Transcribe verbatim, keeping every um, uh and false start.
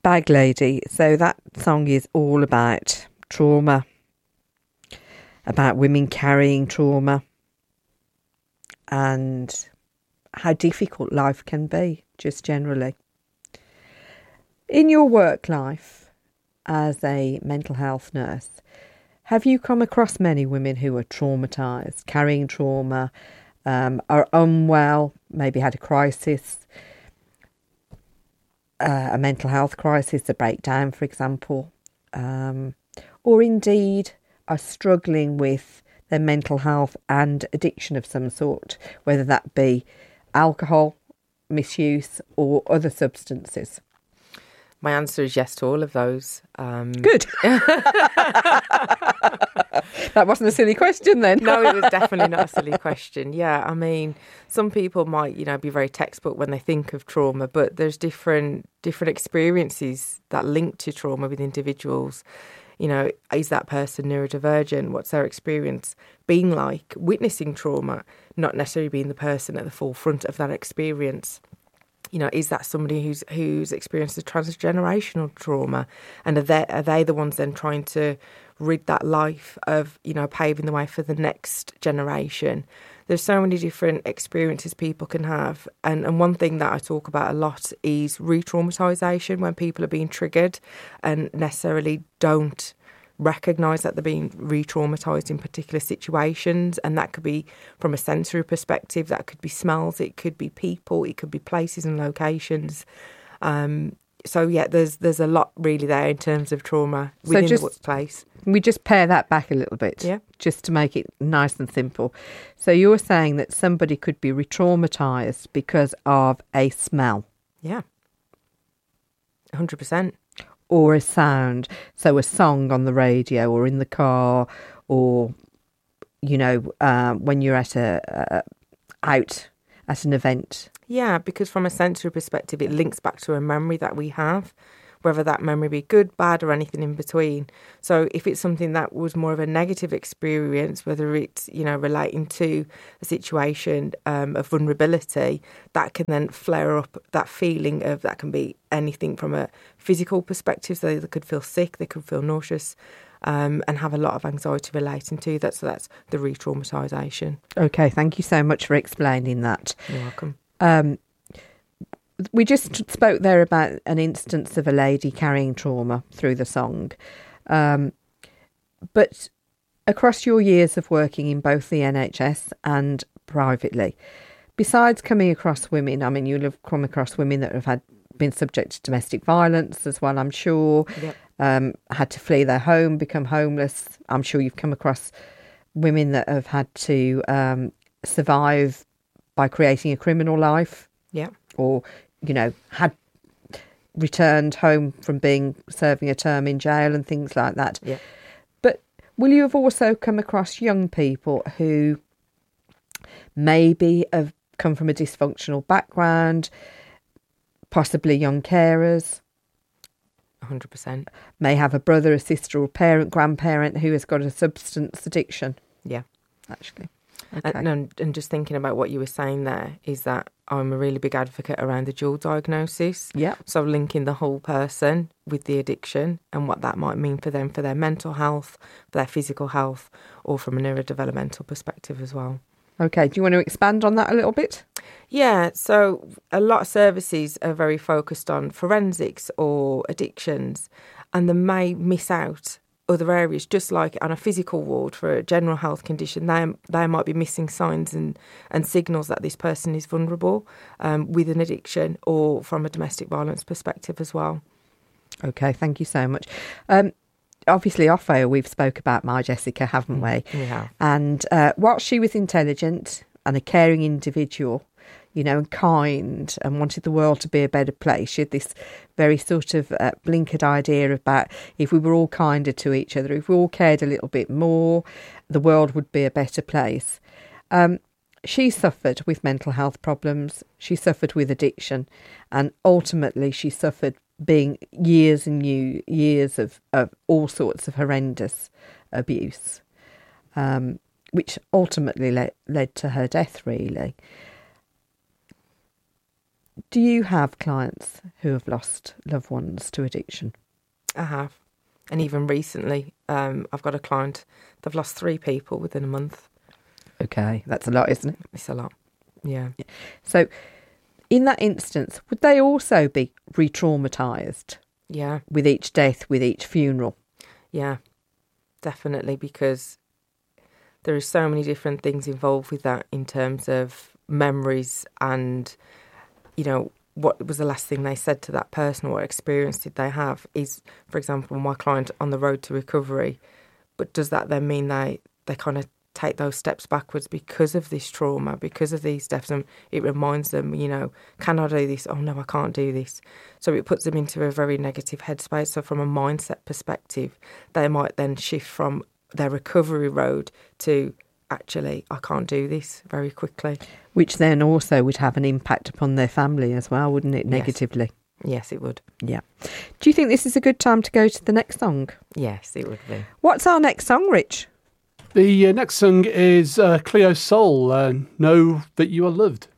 Bag Lady. So that song is all about trauma, about women carrying trauma, and how difficult life can be, just generally. In your work life as a mental health nurse, have you come across many women who are traumatised, carrying trauma, um, are unwell, maybe had a crisis, uh, a mental health crisis, a breakdown, for example, um, or indeed are struggling with their mental health and addiction of some sort, whether that be alcohol misuse or other substances? My answer is yes to all of those. Um, Good. That wasn't a silly question then. No, it was definitely not a silly question. Yeah, I mean, some people might, you know, be very textbook when they think of trauma, but there's different different experiences that link to trauma with individuals. You know, is that person neurodivergent? What's their experience being like, witnessing trauma, not necessarily being the person at the forefront of that experience? You know, is that somebody who's who's experienced a transgenerational trauma, and are they are they the ones then trying to rid that life of, you know, paving the way for the next generation? There's so many different experiences people can have, and and one thing that I talk about a lot is re-traumatisation, when people are being triggered and necessarily don't recognise that they're being re-traumatised in particular situations. And that could be from a sensory perspective, that could be smells, it could be people, it could be places and locations. Um, so yeah, there's there's a lot really there in terms of trauma within so just, the workplace. We just pare that back a little bit, yeah, just to make it nice and simple. So you're saying that somebody could be re-traumatised because of a smell? Yeah, one hundred percent. Or a sound, so a song on the radio or in the car, or, you know, uh, when you're at a uh, out at an event. Yeah, because from a sensory perspective, it links back to a memory that we have, whether that memory be good, bad, or anything in between. So if it's something that was more of a negative experience, whether it's, you know, relating to a situation um, of vulnerability, that can then flare up that feeling of, that can be anything from a physical perspective. So they could feel sick, they could feel nauseous, um, and have a lot of anxiety relating to that. So that's the re-traumatisation. Okay, thank you so much for explaining that. You're welcome. Um, We just spoke there about an instance of a lady carrying trauma through the song. Um, but across your years of working in both the N H S and privately, besides coming across women, I mean, you'll have come across women that have had been subject to domestic violence as well, I'm sure, yep. um, had to flee their home, become homeless. I'm sure you've come across women that have had to um, survive by creating a criminal life. Yeah. Or, you know, had returned home from being serving a term in jail and things like that. Yeah. But will you have also come across young people who maybe have come from a dysfunctional background, possibly young carers? one hundred percent. May have a brother, a sister or parent, grandparent who has got a substance addiction. Yeah. Actually. Okay. And, and just thinking about what you were saying there is that I'm a really big advocate around the dual diagnosis. Yeah. So linking the whole person with the addiction and what that might mean for them, for their mental health, for their physical health, or from a neurodevelopmental perspective as well. Okay. Do you want to expand on that a little bit? Yeah. So a lot of services are very focused on forensics or addictions, and they may miss out other areas, just like on a physical ward for a general health condition. They, they might be missing signs and, and signals that this person is vulnerable um, with an addiction, or from a domestic violence perspective as well. Okay, thank you so much. Um, obviously, off air, we've spoke about my Jessica, haven't we? We have. And uh, whilst she was intelligent and a caring individual, you know, and kind, and wanted the world to be a better place, she had this very sort of uh, blinkered idea about if we were all kinder to each other, if we all cared a little bit more, the world would be a better place. Um, she suffered with mental health problems, she suffered with addiction, and ultimately she suffered being years and new years of, of all sorts of horrendous abuse, um, which ultimately le- led to her death, really. Do you have clients who have lost loved ones to addiction? I have. And even recently, um, I've got a client, they've lost three people within a month. Okay, that's a lot, isn't it? It's a lot, yeah. So in that instance, would they also be re-traumatised? Yeah. With each death, with each funeral? Yeah, definitely, because there are so many different things involved with that in terms of memories and, you know, what was the last thing they said to that person, what experience did they have? Is, for example, my client on the road to recovery, but does that then mean they, they kind of take those steps backwards because of this trauma, because of these deaths? And it reminds them, you know, can I do this? Oh, no, I can't do this. So it puts them into a very negative headspace. So from a mindset perspective, they might then shift from their recovery road to, actually, I can't do this very quickly. Which then also would have an impact upon their family as well, wouldn't it, negatively? Yes, yes, it would. Yeah. Do you think this is a good time to go to the next song? Yes, it would be. What's our next song, Rich? The uh, next song is uh, Cleo Sol, uh, Know That You Are Loved.